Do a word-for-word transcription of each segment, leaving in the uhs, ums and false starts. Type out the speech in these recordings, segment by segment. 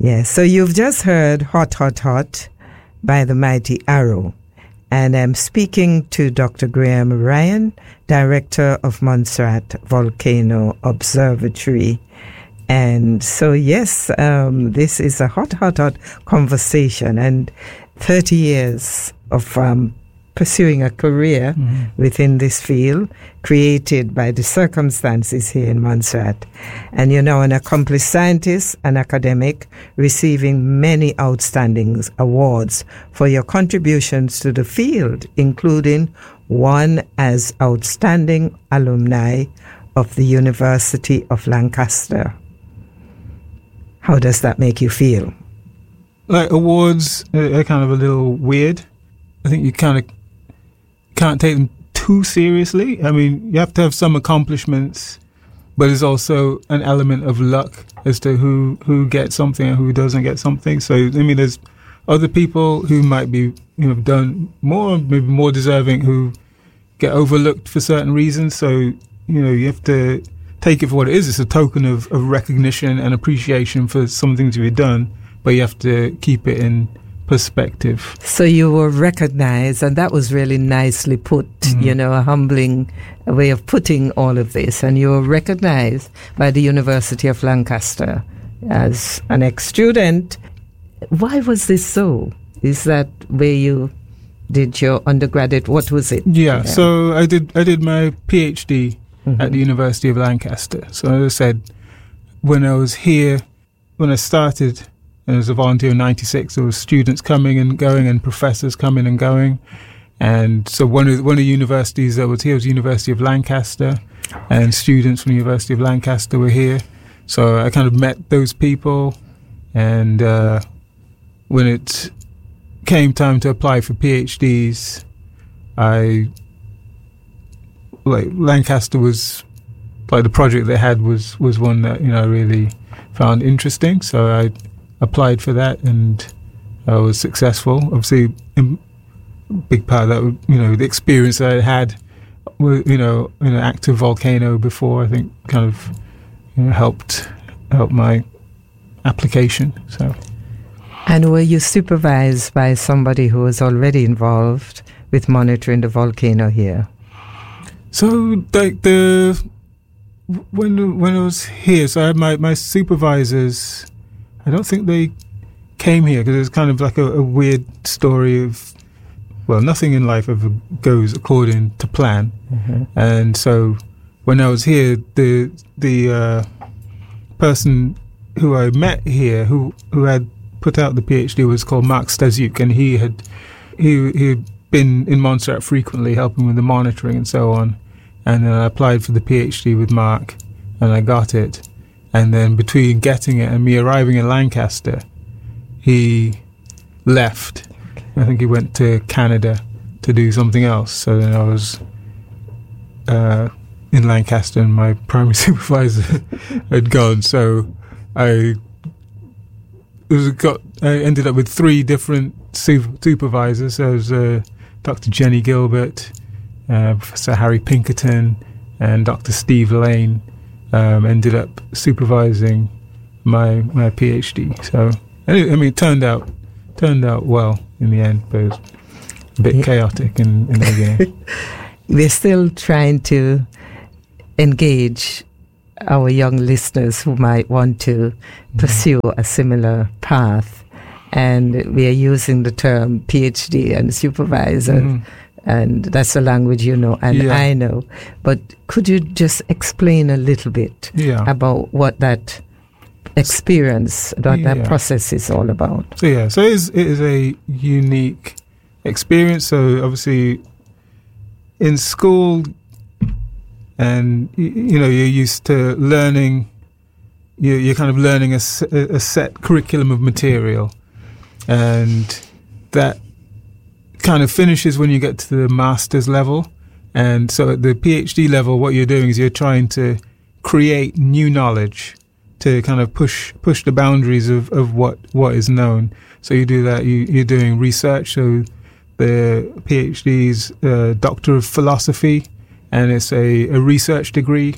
Yes, so you've just heard Hot, Hot, Hot by the Mighty Arrow. And I'm speaking to Doctor Graham Ryan, Director of Montserrat Volcano Observatory. And so, yes, um, this is a hot, hot, hot conversation. And thirty years of um, pursuing a career mm-hmm. within this field, created by the circumstances here in Montserrat. And you're now an accomplished scientist and academic, receiving many outstanding awards for your contributions to the field, including one as Outstanding Alumni of the University of Lancaster. How does that make you feel? Like, awards are kind of a little weird. I think you kind of can't take them too seriously. I mean, you have to have some accomplishments, but there's also an element of luck as to who, who gets something and who doesn't get something. So, I mean, there's other people who might be, you know, done more, maybe more deserving, who get overlooked for certain reasons. So, you know, you have to take it for what it is. It's a token of, of recognition and appreciation for some things you've done, but you have to keep it in perspective. So you were recognized, and that was really nicely put, mm-hmm. you know, a humbling way of putting all of this. And you were recognized by the University of Lancaster as an ex-student. Why was this so? Is that where you did your undergraduate? What was it? Yeah, yeah. so I did I did my PhD mm-hmm. at the University of Lancaster. So as I said, when I was here, when I started, and as a volunteer in ninety-six, there were students coming and going and professors coming and going. And so one of the, one of the universities that was here was the University of Lancaster, and students from the University of Lancaster were here. So I kind of met those people. And uh, when it came time to apply for PhDs, I, like, Lancaster was, like, the project they had was, was one that, you know, I really found interesting. So I applied for that, and I was successful. Obviously, a big part of that, you know, the experience that I had, with, you know, in an active volcano before, I think kind of, you know, helped helped my application. So. And were you supervised by somebody who was already involved with monitoring the volcano here? So, like, the when when I was here, so I had my, my supervisors. I don't think they came here because it was kind of like a, a weird story of, well, nothing in life ever goes according to plan. Mm-hmm. And so when I was here, the the uh, person who I met here, who who had put out the PhD, was called Mark Stasiuk, and he had he he had been in Montserrat frequently, helping with the monitoring and so on. And then I applied for the PhD with Mark, and I got it. And then between getting it and me arriving in Lancaster, he left. I think he went to Canada to do something else. So then I was uh, in Lancaster, and my primary supervisor had gone. So I it was got. I ended up with three different su- supervisors. So it was uh, Doctor Jenny Gilbert, uh, Professor Harry Pinkerton, and Doctor Steve Lane. Um, ended up supervising my my PhD. So I mean, it turned out turned out well in the end, but it was a bit yeah. chaotic in, in the beginning. We're still trying to engage our young listeners who might want to mm-hmm. pursue a similar path, and we are using the term PhD and supervisor. Mm-hmm. And that's the language you know and yeah. I know. But could you just explain a little bit yeah. about what that experience, what yeah. that process is all about? So yeah, so it is, it is a unique experience. So obviously in school, and you know, you're used to learning, you're, you're kind of learning a, a set curriculum of material, and that kind of finishes when you get to the master's level. And so at the PhD level, what you're doing is you're trying to create new knowledge to kind of push push the boundaries of, of what, what is known. So you do that, you, you're doing research. So the PhD is a Doctor of Philosophy, and it's a, a research degree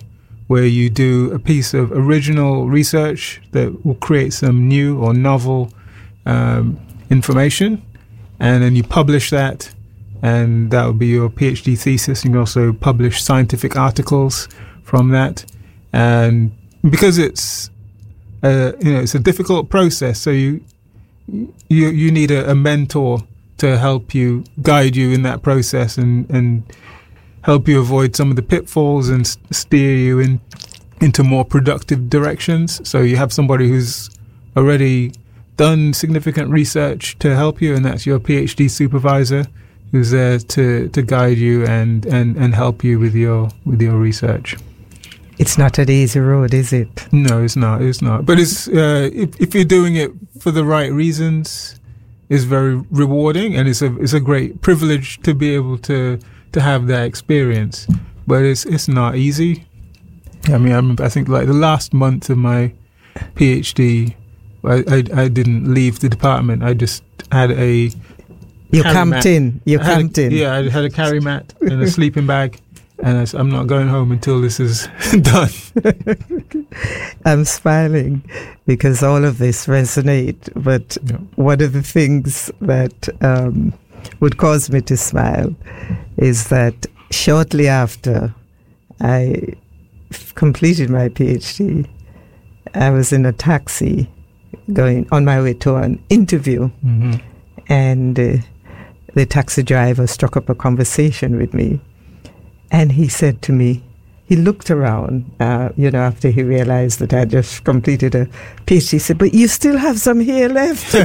where you do a piece of original research that will create some new or novel um, information, and then you publish that, and that will be your PhD thesis. You can also publish scientific articles from that, and because it's uh, you know it's a difficult process, so you you you need a, a mentor to help you, guide you in that process, and and help you avoid some of the pitfalls and steer you in into more productive directions. So you have somebody who's already done significant research to help you, and that's your PhD supervisor, who's there to, to guide you and, and, and help you with your with your research. It's not an easy road, is it? No, it's not. It's not. But it's uh, if, if you're doing it for the right reasons, it's very rewarding, and it's a it's a great privilege to be able to to have that experience. But it's it's not easy. I mean, I remember, I think like the last month of my PhD, I, I, I didn't leave the department. I just had a You camped in. You camped in. Yeah, I had a carry mat and a sleeping bag, and I said, I'm not going home until this is done. I'm smiling because all of this resonate, but yeah. One of the things that um, would cause me to smile is that shortly after I f- completed my PhD, I was in a taxi going on my way to an interview, mm-hmm. and uh, the taxi driver struck up a conversation with me, and he said to me, he looked around, uh, you know, after he realized that I just completed a PhD. He said, but you still have some hair left.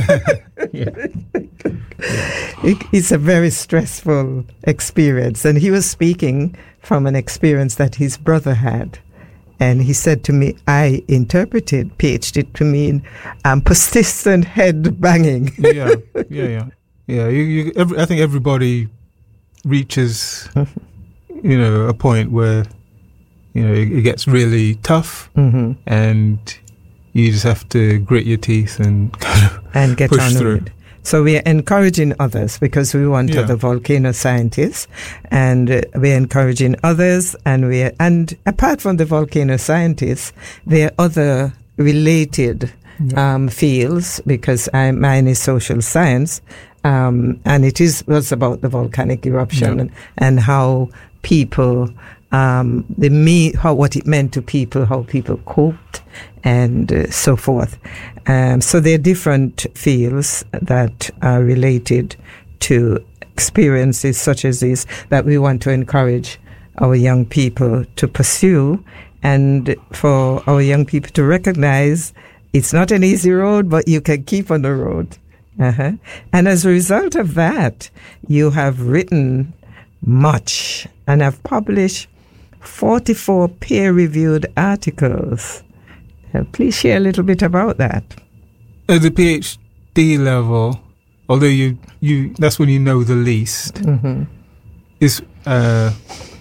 it, it's a very stressful experience. And he was speaking from an experience that his brother had. And he said to me, I interpreted PhD to mean um, persistent head banging. yeah, yeah, yeah. Yeah, you, you, every, I think everybody reaches, you know, a point where, you know, it, it gets really tough, mm-hmm. and you just have to grit your teeth and kind of and get push on through. with it. So we are encouraging others because we want yeah. other volcano scientists, and uh, we are encouraging others, and we are, and apart from the volcano scientists, there are other related yeah. um, fields, because I, mine is social science, um, and it is was about the volcanic eruption yeah. and, and how people. Um, the me, how what it meant to people, how people coped, and uh, so forth. Um, so there are different fields that are related to experiences such as this that we want to encourage our young people to pursue, and for our young people to recognize it's not an easy road, but you can keep on the road. Uh-huh. And as a result of that, you have written much and have published forty-four peer-reviewed articles. Uh, please share a little bit about that. At the PhD level, although you, you that's when you know the least, mm-hmm. is uh,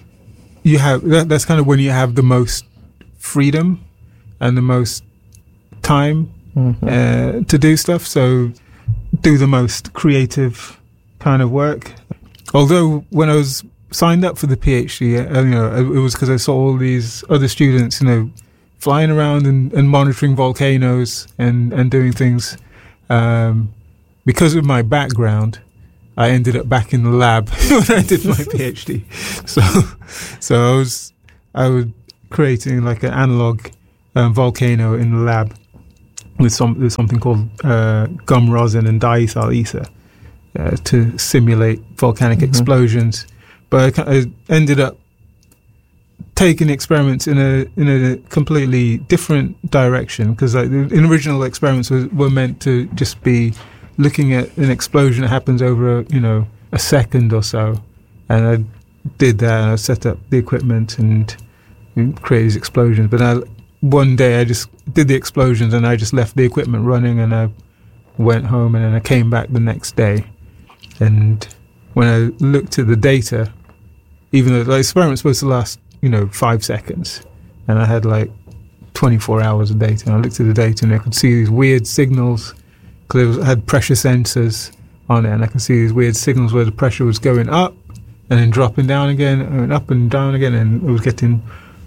you have that, that's kind of when you have the most freedom and the most time mm-hmm. uh, to do stuff. So do the most creative kind of work. Although when I was signed up for the PhD, uh, you know, it was because I saw all these other students, you know, flying around and, and monitoring volcanoes and, and doing things. Um, because of my background, I ended up back in the lab when I did my PhD. So, so I was I was creating like an analog um, volcano in the lab with some with something called uh, gum rosin and diethyl ether uh, to simulate volcanic mm-hmm. explosions. But I, I ended up taking experiments in a in a completely different direction, because like, the original experiments were, were meant to just be looking at an explosion that happens over a, you know a second or so, and I did that and I set up the equipment and, and created these explosions. But I, one day I just did the explosions and I just left the equipment running, and I went home, and then I came back the next day, and when I looked at the data, even though the experiment's supposed to last, you know, five seconds, and I had like twenty-four hours of data, and I looked at the data and I could see these weird signals, because it had pressure sensors on it, and I could see these weird signals where the pressure was going up and then dropping down again, and up and down again, and it was getting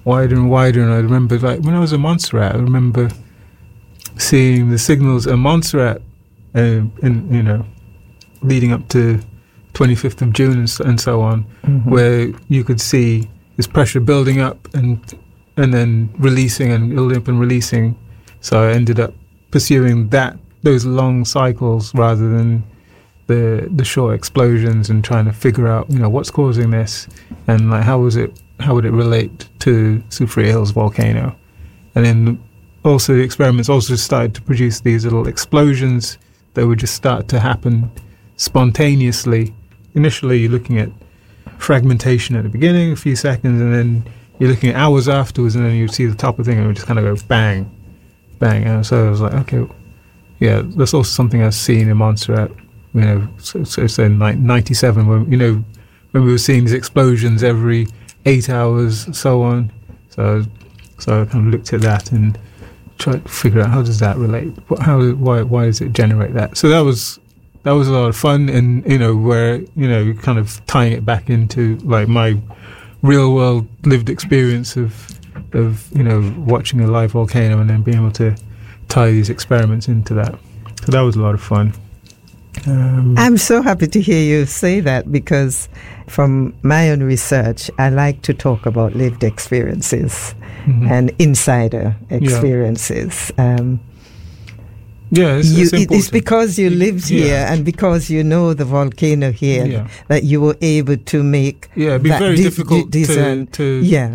wider and wider. And I remember, like, when I was in Montserrat, I remember seeing the signals at Montserrat, uh, in, you know, leading up to twenty-fifth of June and so, and so on, mm-hmm. where you could see this pressure building up and and then releasing and building up and releasing. So I ended up pursuing that those long cycles rather than the the short explosions, and trying to figure out, you know, what's causing this, and like how was it how would it relate to Soufriere Hills volcano. And then also the experiments also started to produce these little explosions that would just start to happen spontaneously. Initially you're looking at fragmentation at the beginning, a few seconds, and then you're looking at hours afterwards, and then you see the top of the thing and it would just kind of go bang, bang. And so I was like, okay, yeah, that's also something I've seen in Montserrat, you know, so, so it's in like ninety-seven, when, you know, when we were seeing these explosions every eight hours and so on. So, so I kind of looked at that and tried to figure out, how does that relate? What, how, why, why does it generate that? So that was, that was a lot of fun, and, you know, where, you know, kind of tying it back into like my real world lived experience of, of, you know, watching a live volcano and then being able to tie these experiments into that. So that was a lot of fun. Um, I'm so happy to hear you say that, because from my own research, I like to talk about lived experiences mm-hmm. and insider experiences. Yeah, um, yeah it's, you, it's, it, it's because you lived yeah. here and because you know the volcano here yeah. that you were able to make yeah, it'd be that very di- difficult di- to, to, yeah.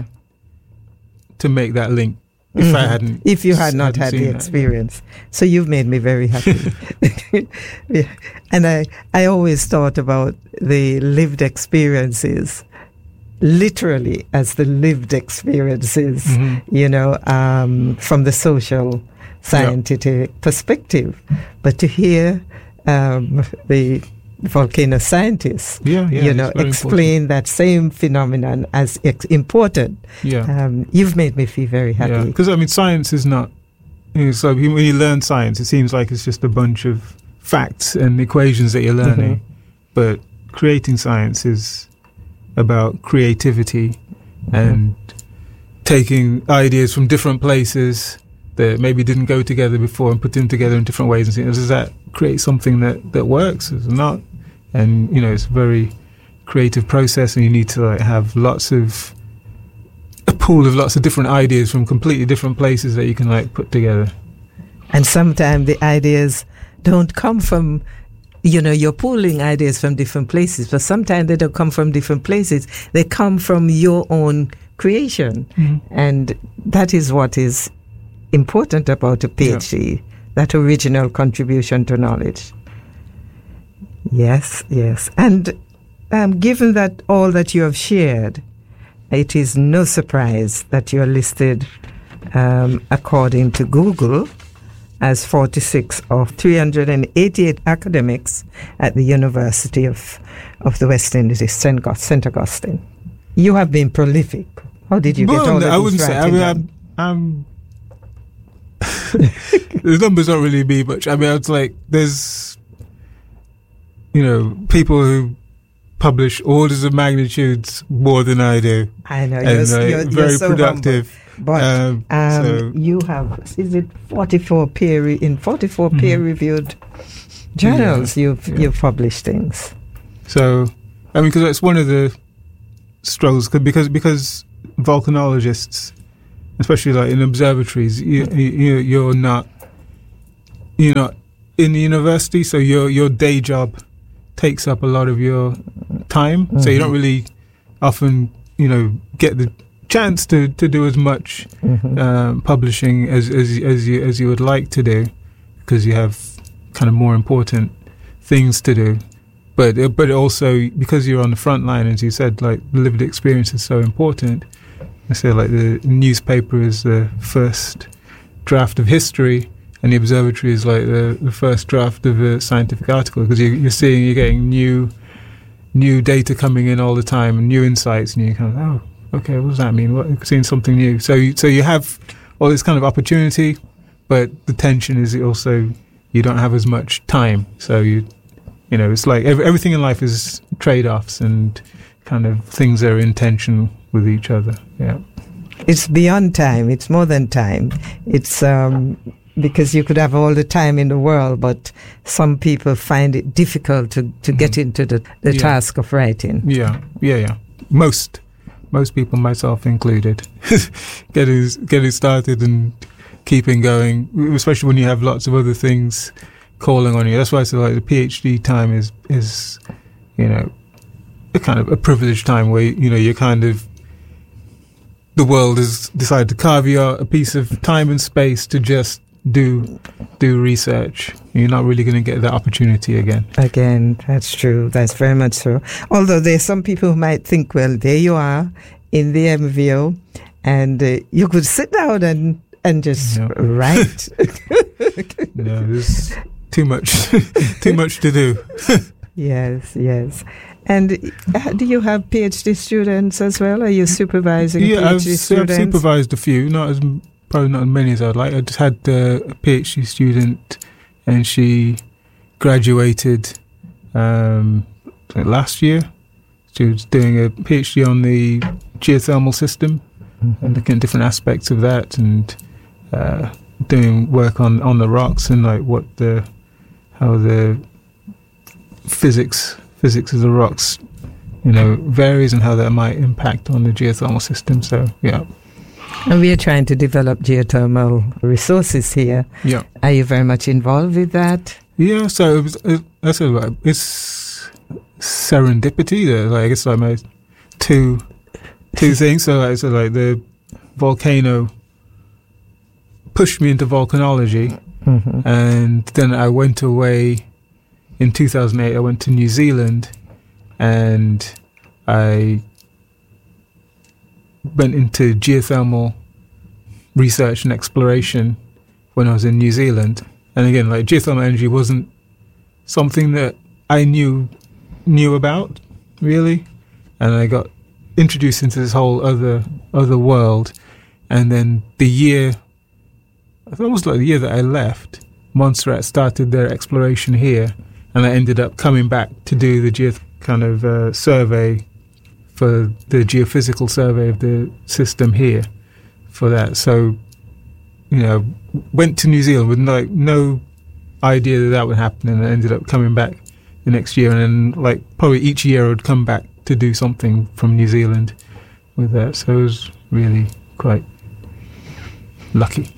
to make that link. If mm-hmm. I hadn't, if you had not had the that. experience, so you've made me very happy. yeah. And I, I always thought about the lived experiences, literally as the lived experiences, mm-hmm. you know, um, from the social, scientific yep. perspective. But to hear um, the volcano scientists, yeah, yeah, you know, explain important. That same phenomenon as ex- important. Yeah, um, you've made me feel very happy. Because yeah. I mean, science is not. You know, so when you learn science, it seems like it's just a bunch of facts and equations that you're learning. Mm-hmm. But creating science is about creativity mm-hmm. and taking ideas from different places that maybe didn't go together before and put them together in different ways and see, does that create something that, that works or not? And, you know, it's a very creative process, and you need to like have lots of, a pool of lots of different ideas from completely different places that you can like put together. And sometimes the ideas don't come from, you know, you're pulling ideas from different places, but sometimes they don't come from different places. They come from your own creation. Mm-hmm. And that is what is important about a PhD, yeah. that original contribution to knowledge. Yes, yes. And um, given that all that you have shared, it is no surprise that you are listed, um, according to Google, as forty-six of three hundred eighty-eight academics at the University of, of the West Indies, Saint Augustine. You have been prolific. How did you well, get all no, of I this wouldn't say. I mean, I'm, I'm the numbers don't really mean much. I mean, it's like there's, you know, people who publish orders of magnitudes more than I do. I know, and you're, like, you're, very you're so productive. Humble. But um, um, so you have, is it forty-four peer re- in forty-four mm-hmm. peer-reviewed journals? Yeah, you've yeah. you've published things. So, I mean, because it's one of the struggles, because because volcanologists, especially like in observatories, you, you you're not you're not in the university, so your your day job takes up a lot of your time. Mm-hmm. So you don't really often, you know, get the chance to, to do as much mm-hmm. um, publishing as, as as you as you would like to do, because you have kind of more important things to do. But uh, but also because you're on the front line, as you said, like the lived experience is so important. I say like the newspaper is the first draft of history, and the observatory is like the, the first draft of a scientific article, because you, you're seeing you're getting new new data coming in all the time, and new insights, and you kind of oh. Okay, what does that mean? What, seeing something new. So, you, so you have all this kind of opportunity, but the tension is also you don't have as much time. So you, you know, it's like every, everything in life is trade-offs and kind of things that are in tension with each other. Yeah. it's beyond time. It's more than time. It's um, because you could have all the time in the world, but some people find it difficult to, to mm. get into the, the yeah. task of writing. Yeah, yeah, yeah. Most most people, myself included, getting getting started and keeping going, especially when you have lots of other things calling on you. That's why I say like the PhD time is is you know a kind of a privileged time where you know you're kind of the world has decided to carve you out a piece of time and space to just do do research. You're not really going to get that opportunity again. Again, that's true. That's very much so. Although there's some people who might think, well, there you are in the M V O, and uh, you could sit down and and just no. write. No, there's too much, too much to do. Yes, yes. And uh, do you have PhD students as well? Are you supervising yeah, PhD I've, students? I've supervised a few, not as probably not as many as I'd like. I just had uh, a PhD student, and she graduated um, last year. She was doing a PhD on the geothermal system mm-hmm. and looking at different aspects of that, and uh, doing work on, on the rocks and like what the how the physics physics of the rocks, you know, varies and how that might impact on the geothermal system. So yeah. And we are trying to develop geothermal resources here. Yeah. Are you very much involved with that? Yeah. So it was, it, that's a, like, it's serendipity. That like it's like my two two things. So like, so like the volcano pushed me into volcanology, mm-hmm. and then I went away. In two thousand eight, I went to New Zealand, and I went into geothermal research and exploration when I was in New Zealand. And again, like geothermal energy wasn't something that I knew knew about really, and I got introduced into this whole other other world. And then the year, it was almost like the year that I left, Montserrat started their exploration here. And I ended up coming back to do the geo kind of uh, survey for the geophysical survey of the system here for that. So, you know, went to New Zealand with like no idea that that would happen, and I ended up coming back the next year. And then like probably each year I would come back to do something from New Zealand with that. So it was really quite lucky.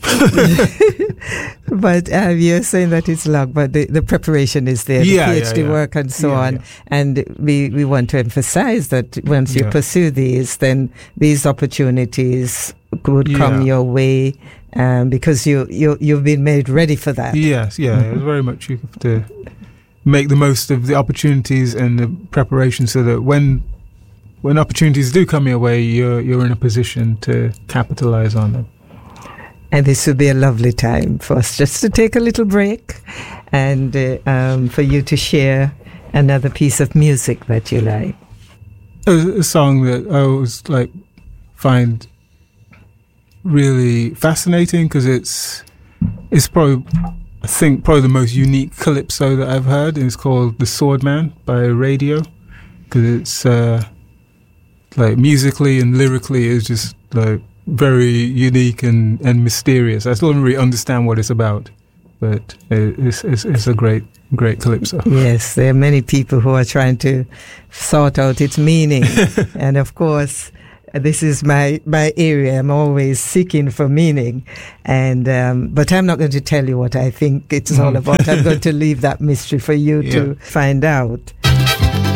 But uh, you're saying that it's luck, but the, the preparation is there, yeah, the PhD yeah, yeah. work and so yeah, on. Yeah. And we, we want to emphasize that once you yeah. pursue these, then these opportunities would yeah. come your way um, because you, you, you've been made ready for that. Yes, yeah. Mm-hmm. It was very much you have to make the most of the opportunities and the preparation so that when when opportunities do come your way, you're you're in a position to capitalize on them. And this would be a lovely time for us just to take a little break and uh, um, for you to share another piece of music that you like. A, a song that I always like find really fascinating because it's it's probably I think probably the most unique calypso that I've heard. It's called "The Swordman" by Radio because it's uh, like musically and lyrically it's just like very unique and, and mysterious. I still don't really understand what it's about, but it's, it's, it's a great, great calypso. Yes, there are many people who are trying to sort out its meaning. And of course, this is my, my area. I'm always seeking for meaning. And um, but I'm not going to tell you what I think it's all about. I'm going to leave that mystery for you yeah. to find out.